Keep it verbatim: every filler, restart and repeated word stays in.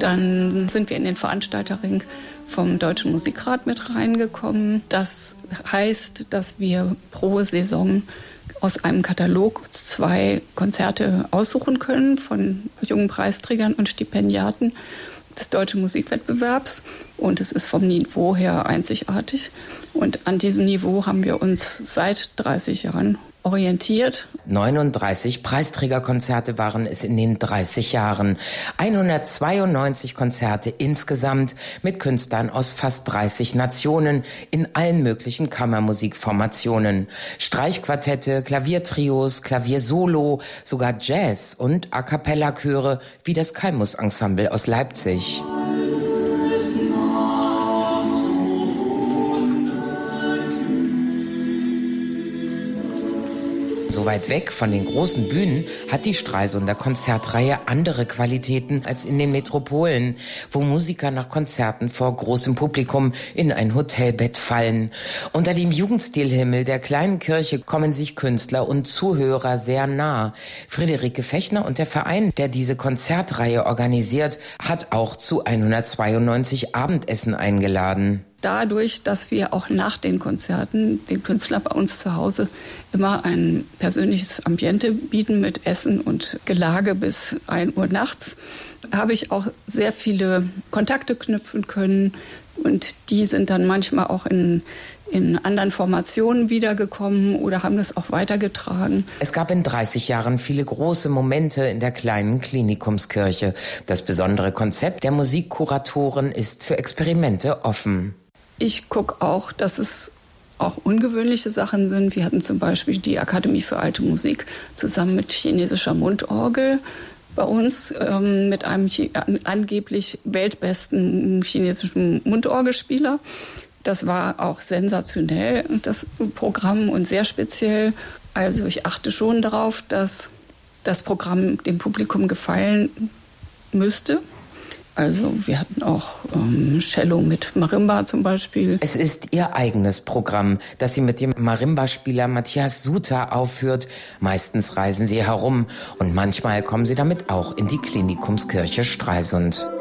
Dann sind wir in den Veranstalterring vom Deutschen Musikrat mit reingekommen. Das heißt, dass wir pro Saison aus einem Katalog zwei Konzerte aussuchen können von jungen Preisträgern und Stipendiaten des Deutschen Musikwettbewerbs. Und es ist vom Niveau her einzigartig. Und an diesem Niveau haben wir uns seit dreißig Jahren orientiert. neununddreißig Preisträgerkonzerte waren es in den dreißig Jahren. hundertzweiundneunzig Konzerte insgesamt mit Künstlern aus fast dreißig Nationen in allen möglichen Kammermusikformationen. Streichquartette, Klaviertrios, Klaviersolo, sogar Jazz und A-Cappella-Chöre wie das Kalmus-Ensemble aus Leipzig. So weit weg von den großen Bühnen hat die Stralsunder Konzertreihe andere Qualitäten als in den Metropolen, wo Musiker nach Konzerten vor großem Publikum in ein Hotelbett fallen. Unter dem Jugendstilhimmel der kleinen Kirche kommen sich Künstler und Zuhörer sehr nah. Friederike Fechner und der Verein, der diese Konzertreihe organisiert, hat auch zu hundertzweiundneunzig Abendessen eingeladen. Dadurch, dass wir auch nach den Konzerten den Künstlern bei uns zu Hause immer ein persönliches Ambiente bieten mit Essen und Gelage bis ein Uhr nachts, habe ich auch sehr viele Kontakte knüpfen können. Und die sind dann manchmal auch in, in anderen Formationen wiedergekommen oder haben das auch weitergetragen. Es gab in dreißig Jahren viele große Momente in der kleinen Klinikumskirche. Das besondere Konzept der Musikkuratoren ist für Experimente offen. Ich gucke auch, dass es auch ungewöhnliche Sachen sind. Wir hatten zum Beispiel die Akademie für Alte Musik zusammen mit chinesischer Mundorgel bei uns, ähm, mit einem Chi- angeblich weltbesten chinesischen Mundorgelspieler. Das war auch sensationell, das Programm, und sehr speziell. Also ich achte schon darauf, dass das Programm dem Publikum gefallen müsste. Also wir hatten auch ähm, Cello mit Marimba zum Beispiel. Es ist ihr eigenes Programm, das sie mit dem Marimba-Spieler Matthias Suter aufführt. Meistens reisen sie herum und manchmal kommen sie damit auch in die Klinikumskirche Stralsund.